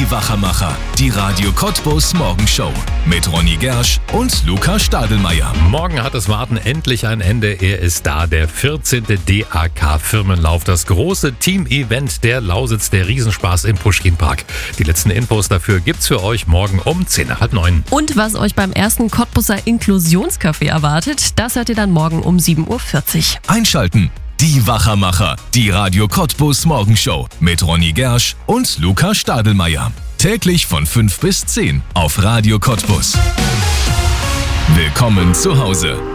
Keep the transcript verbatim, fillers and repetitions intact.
Die Wachermacher, die Radio Cottbus Morgenshow mit Ronny Gersch und Luca Stadelmeier. Morgen hat das Warten endlich ein Ende. Er ist da, der vierzehnte D A K-Firmenlauf. Das große Team-Event der Lausitz, der Riesenspaß im Puschkin-Park. Die letzten Infos dafür gibt's für euch morgen um zehn nach halb neun. Und was euch beim ersten Cottbuser Inklusionscafé erwartet, das hört ihr dann morgen um sieben Uhr vierzig. Einschalten. Die Wachermacher, die Radio Cottbus Morgenshow mit Ronny Gersch und Luca Stadelmeier. Täglich von fünf bis zehn auf Radio Cottbus. Willkommen zu Hause.